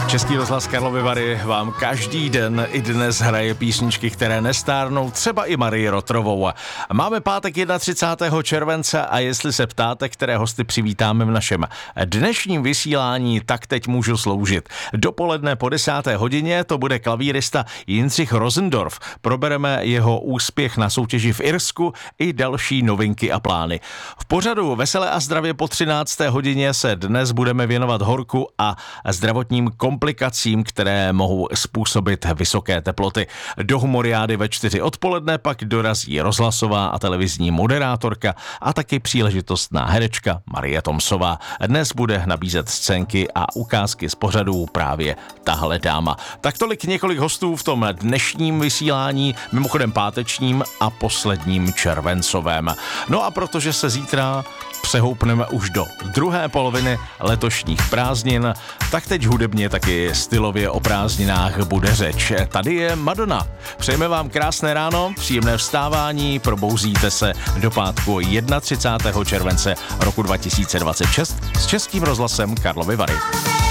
Český rozhlas Karlovy Vary vám každý den i dnes hraje písničky, které nestárnou, třeba i Marii Rotrovou. Máme pátek 31. července a jestli se ptáte, které hosty přivítáme v našem dnešním vysílání, tak teď můžu sloužit. Dopoledne po 10. hodině to bude klavírista Jindřich Rosendorf. Probereme jeho úspěch na soutěži v Irsku i další novinky a plány. V pořadu Veselé a zdravě po 13. hodině se dnes budeme věnovat horku a zdravotním komplikacím, které mohou způsobit vysoké teploty. Do Humoriády ve 4 odpoledne pak dorazí rozhlasová a televizní moderátorka a taky příležitostná herečka Marie Tomsová. Dnes bude nabízet scénky a ukázky z pořadů právě tahle dáma. Tak tolik několik hostů v tom dnešním vysílání, mimochodem pátečním a posledním červencovém. No a protože se zítra přehoupneme už do druhé poloviny letošních prázdnin, tak teď hudebně taky stylově o prázdninách bude řeč. Tady je Madonna. Přejeme vám krásné ráno, příjemné vstávání, probouzíte se do pátku 31. července roku 2026 s Českým rozhlasem Karlovy Vary.